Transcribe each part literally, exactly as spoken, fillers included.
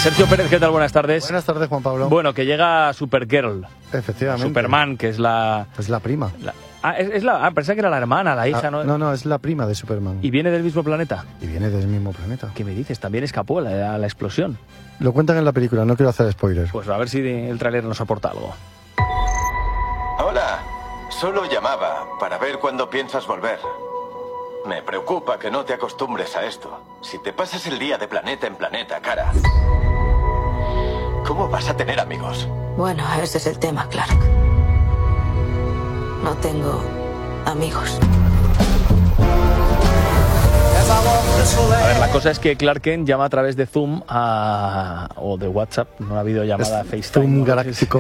Sergio Pérez, ¿qué tal? Buenas tardes. Buenas tardes, Juan Pablo. Bueno, que llega Supergirl. Efectivamente. Superman, que es la... Es la prima. La... Ah, es, es la... ah, pensaba que era la hermana, la hija, ah, ¿no? No, no, es la prima de Superman. ¿Y viene del mismo planeta? Y viene del mismo planeta. ¿Qué me dices? También escapó a la, a la explosión. Lo cuentan en la película, no quiero hacer spoilers. Pues a ver si el tráiler nos aporta algo. Hola, solo llamaba para ver cuándo piensas volver. Me preocupa que no te acostumbres a esto. Si te pasas el día de planeta en planeta, cara, ¿cómo vas a tener amigos? Bueno, ese es el tema, Clark. No tengo amigos. A ver, la cosa es que Clark Kent llama a través de Zoom a... o de WhatsApp, no ha habido llamada es FaceTime. Zoom ¿no? galáctico.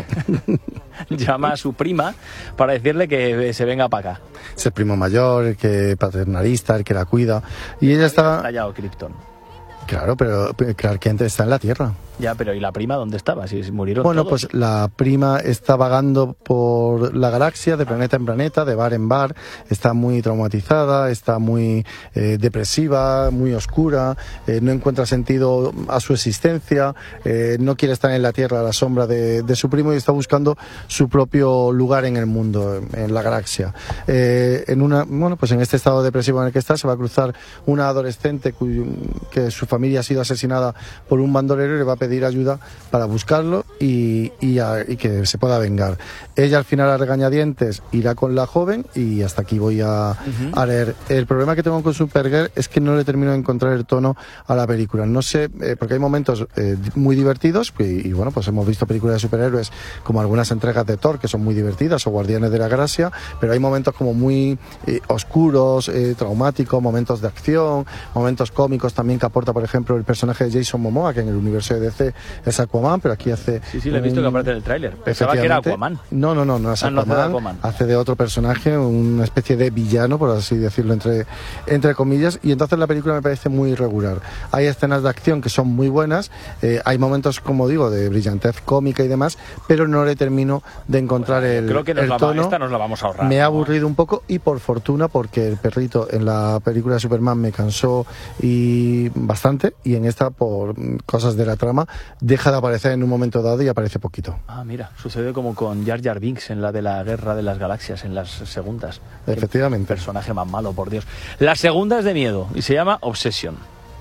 Llama a su prima para decirle que se venga para acá. Es el primo mayor, el que paternalista, el que la cuida. Y ella está... Tallado Krypton. Claro, pero Clark Kent está en la Tierra. Ya, pero ¿y la prima dónde estaba? Si murieron Bueno, todos. pues la prima está vagando por la galaxia, de planeta en planeta, de bar en bar. Está muy traumatizada, está muy eh, depresiva, muy oscura, eh, no encuentra sentido a su existencia, eh, no quiere estar en la Tierra a la sombra de, de su primo y está buscando su propio lugar en el mundo, en la galaxia. Eh, en una, bueno, pues en este estado depresivo en el que está, se va a cruzar una adolescente cuyo, que su familia ha sido asesinada por un bandolero y le va a pedir ayuda para buscarlo y, y, a, y que se pueda vengar. Ella al final a regañadientes irá con la joven y hasta aquí voy a, uh-huh. a leer. El problema que tengo con Supergirl es que no le termino de encontrar el tono a la película. No sé, eh, porque hay momentos eh, muy divertidos y, y bueno, pues hemos visto películas de superhéroes como algunas entregas de Thor que son muy divertidas o Guardianes de la Galaxia, pero hay momentos como muy eh, oscuros, eh, traumáticos, momentos de acción, momentos cómicos también que aporta, por ejemplo, el personaje de Jason Momoa, que en el universo de D C es Aquaman, pero aquí hace... Sí, sí, lo he visto que aparece en el tráiler. Pensaba que era Aquaman. No, no, no, no es ah, Aquaman. No hace, de Aquaman. Hace de otro personaje, una especie de villano, por así decirlo, entre, entre comillas, y entonces la película me parece muy irregular. Hay escenas de acción que son muy buenas, eh, hay momentos, como digo, de brillantez cómica y demás, pero no le termino de encontrar bueno, el, creo que nos el la, tono. Esta nos la vamos a ahorrar. Me ha aburrido un poco y por fortuna, porque el perrito en la película de Superman me cansó y bastante, y en esta, por cosas de la trama, deja de aparecer en un momento dado y aparece poquito. Ah, mira, sucede como con Jar Jar Binks en la de la Guerra de las Galaxias, en las segundas. Efectivamente. Qué personaje más malo, por Dios. La segunda es de miedo y se llama Obsession.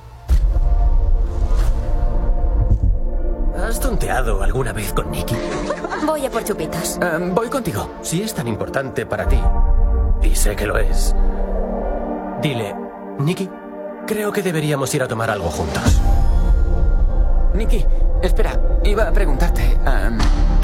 ¿Has tonteado alguna vez con Nikki? Voy a por chupitos. Uh, voy contigo. Si es tan importante para ti, y sé que lo es, dile, Nikki, creo que deberíamos ir a tomar algo juntos. Nikki, espera, iba a preguntarte... Um,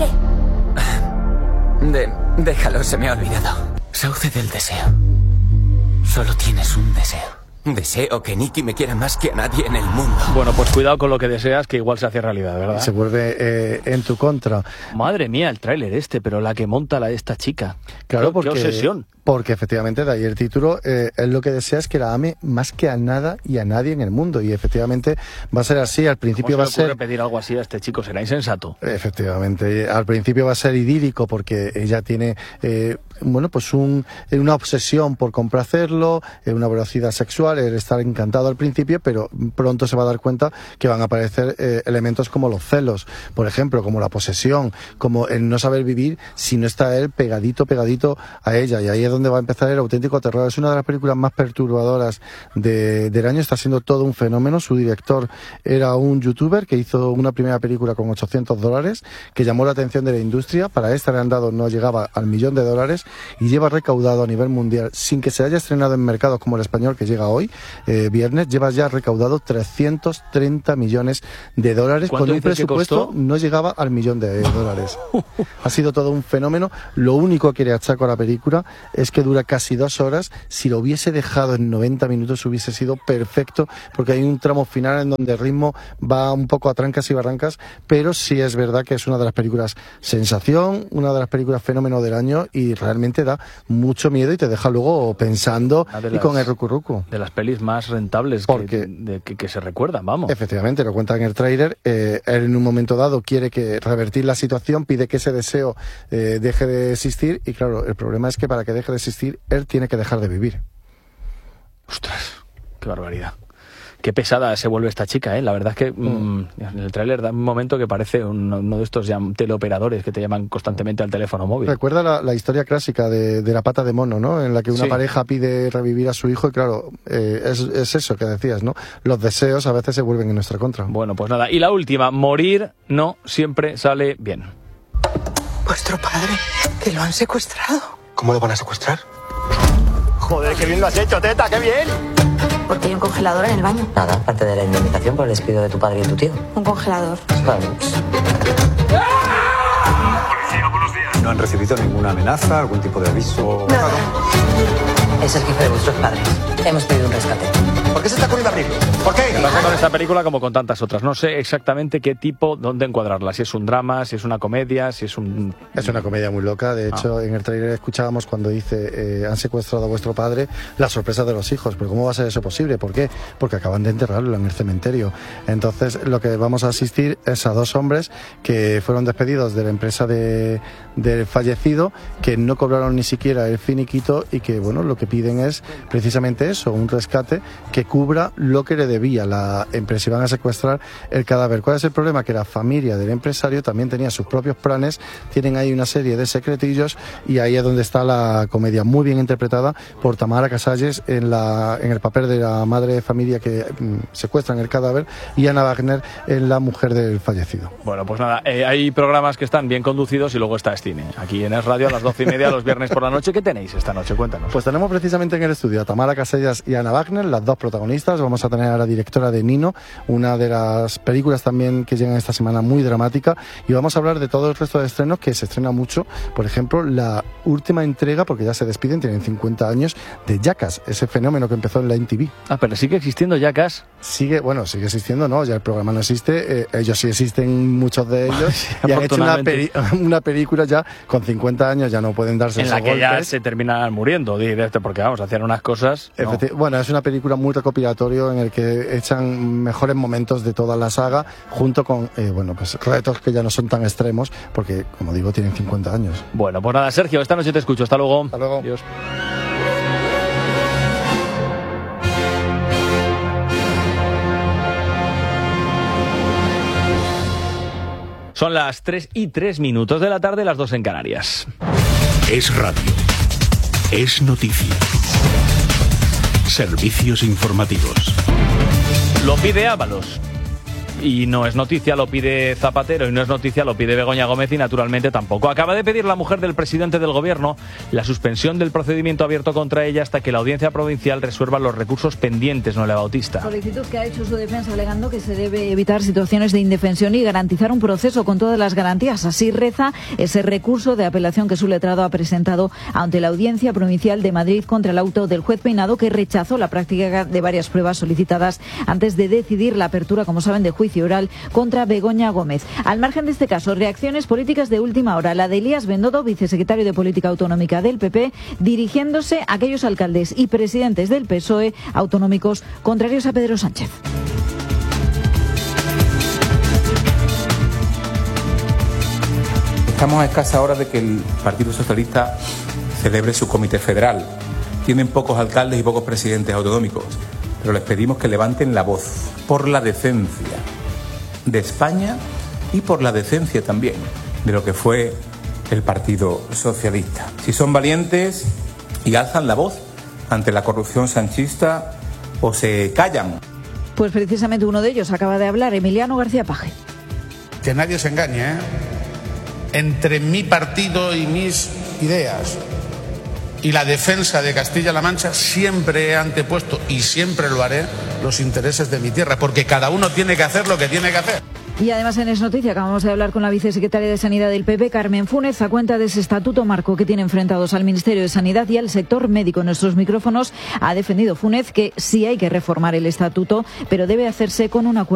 ¿Qué? De, déjalo, se me ha olvidado. Sauce del deseo. Solo tienes un deseo. Deseo que Nikki me quiera más que a nadie en el mundo. Bueno, pues cuidado con lo que deseas, que igual se hace realidad, ¿verdad? Se vuelve eh, en tu contra. Madre mía, el tráiler este, pero la que monta la, esta chica. Claro, ¿Qué, porque, qué obsesión. Porque efectivamente, de ahí el título, eh, él lo que desea es que la ame más que a nada y a nadie en el mundo. Y efectivamente va a ser así. Al principio ¿Cómo va se le a ocurre ser... pedir algo así a este chico? Será insensato. Efectivamente. Al principio va a ser idílico porque ella tiene... Eh, bueno, pues un, una obsesión por complacerlo, una voracidad sexual, el estar encantado al principio, pero pronto se va a dar cuenta que van a aparecer eh, elementos como los celos, por ejemplo, como la posesión, como el no saber vivir si no está él pegadito, pegadito a ella, y ahí es donde va a empezar el auténtico terror. Es una de las películas más perturbadoras de, del año, está siendo todo un fenómeno. Su director era un youtuber que hizo una primera película con ochocientos dólares, que llamó la atención de la industria. Para esta le han dado, no llegaba al millón de dólares, y lleva recaudado a nivel mundial, sin que se haya estrenado en mercados como el español que llega hoy, eh, viernes, lleva ya recaudado trescientos treinta millones de dólares, con un presupuesto no llegaba al millón de dólares. Ha sido todo un fenómeno. Lo único que le achaco a la película es que dura casi dos horas. Si lo hubiese dejado en noventa minutos hubiese sido perfecto, porque hay un tramo final en donde el ritmo va un poco a trancas y barrancas, pero sí es verdad que es una de las películas sensación, una de las películas fenómeno del año, y realmente da mucho miedo y te deja luego pensando y las, con el rucurrucu. De las pelis más rentables Porque, que, de, que, que se recuerdan, vamos. Efectivamente, lo cuenta en el tráiler. Eh, él en un momento dado quiere que revertir la situación, pide que ese deseo eh, deje de existir, y claro, el problema es que para que deje de existir, él tiene que dejar de vivir. Ostras, qué barbaridad. qué pesada se vuelve esta chica, ¿eh? La verdad es que mm, en el tráiler da un momento que parece un, uno de estos ya teleoperadores que te llaman constantemente al teléfono móvil. Recuerda la, la historia clásica de, de la pata de mono, ¿no? En la que una Sí. pareja pide revivir a su hijo y claro, eh, es, es eso que decías, ¿no? Los deseos a veces se vuelven en nuestra contra. Bueno, pues nada. Y la última, morir no siempre sale bien. Vuestro padre, que lo han secuestrado. ¿Cómo lo van a secuestrar? Joder, qué bien lo has hecho, teta, qué bien. ¿Por qué hay un congelador en el baño? Nada, parte de la indemnización por el despido de tu padre y tu tío. Un congelador. Claro. ¿No han recibido ninguna amenaza, algún tipo de aviso? Nada. Es el jefe de vuestros padres. Hemos pedido un rescate. ¿Por qué se está ocurriendo abrirlo? ¿Por qué? Me pasa con esta película como con tantas otras. No sé exactamente qué tipo, dónde encuadrarla. Si es un drama, si es una comedia, si es un... Es una comedia muy loca. De hecho, ah. en el tráiler escuchábamos cuando dice eh, han secuestrado a vuestro padre, la sorpresa de los hijos. Pero ¿cómo va a ser eso posible? ¿Por qué? Porque acaban de enterrarlo en el cementerio. Entonces, lo que vamos a asistir es a dos hombres que fueron despedidos de la empresa de, del fallecido, que no cobraron ni siquiera el finiquito y que, bueno, lo que piden es precisamente eso, un rescate que cubra lo que le debía la empresa. Iban a secuestrar el cadáver. ¿Cuál es el problema? Que la familia del empresario también tenía sus propios planes, tienen ahí una serie de secretillos y ahí es donde está la comedia, muy bien interpretada por Tamara Casalles en, la, en el papel de la madre de familia que mm, secuestran el cadáver y Ana Wagner en la mujer del fallecido. Bueno, pues nada, eh, hay programas que están bien conducidos y luego está Cine. Aquí en Es Radio a las doce y media los viernes por la noche. ¿Qué tenéis esta noche? Cuéntanos. Pues tenemos precisamente en el estudio a Tamara Casellas y Ana Wagner, las dos protagonistas. Vamos a tener a la directora de Nino, una de las películas también que llegan esta semana muy dramática, y vamos a hablar de todo el resto de estrenos que se estrena mucho. Por ejemplo, la última entrega, porque ya se despiden, tienen cincuenta años, de Jackass, ese fenómeno que empezó en la M T V. Ah, pero sigue existiendo Jackass. Sigue, bueno, sigue existiendo, no, ya el programa no existe, eh, ellos sí existen, muchos de ellos, sí, y han hecho una, peri una película ya con cincuenta años, ya no pueden darse en esos la que golpes. Ya se terminan muriendo, porque vamos, hacían unas cosas... No. Bueno, es una película muy recopilatorio en el que echan mejores momentos de toda la saga, junto con, eh, bueno, pues retos que ya no son tan extremos, porque, como digo, tienen cincuenta años. Bueno, pues nada, Sergio, esta noche te escucho, hasta luego. Hasta luego. Adiós. Son las tres y tres minutos de la tarde, las dos en Canarias. Es radio. Es noticia. Servicios informativos. Lo pide Ábalos. Y no es noticia, lo pide Zapatero, y no es noticia, lo pide Begoña Gómez, y naturalmente tampoco. Acaba de pedir la mujer del presidente del gobierno la suspensión del procedimiento abierto contra ella hasta que la audiencia provincial resuelva los recursos pendientes, Noelia Bautista. Solicitud que ha hecho su defensa alegando que se debe evitar situaciones de indefensión y garantizar un proceso con todas las garantías. Así reza ese recurso de apelación que su letrado ha presentado ante la audiencia provincial de Madrid contra el auto del juez Peinado, que rechazó la práctica de varias pruebas solicitadas antes de decidir la apertura, como saben, de juicio oral contra Begoña Gómez. Al margen de este caso, reacciones políticas de última hora. La de Elías Bendodo, vicesecretario de Política Autonómica del P P, dirigiéndose a aquellos alcaldes y presidentes del P S O E autonómicos contrarios a Pedro Sánchez. Estamos a escasas horas de que el Partido Socialista celebre su comité federal. Tienen pocos alcaldes y pocos presidentes autonómicos, pero les pedimos que levanten la voz por la decencia de España y por la decencia también de lo que fue el Partido Socialista. Si son valientes y alzan la voz ante la corrupción sanchista, o se callan. Pues precisamente uno de ellos acaba de hablar, Emiliano García Paje. Que nadie se engañe, ¿eh? Entre mi partido y mis ideas y la defensa de Castilla-La Mancha siempre he antepuesto, y siempre lo haré, los intereses de mi tierra, porque cada uno tiene que hacer lo que tiene que hacer. Y además en Es Noticia acabamos de hablar con la vicesecretaria de Sanidad del P P, Carmen Funes, a cuenta de ese estatuto marco que tiene enfrentados al Ministerio de Sanidad y al sector médico. En nuestros micrófonos ha defendido Funes que sí hay que reformar el estatuto, pero debe hacerse con un acuerdo.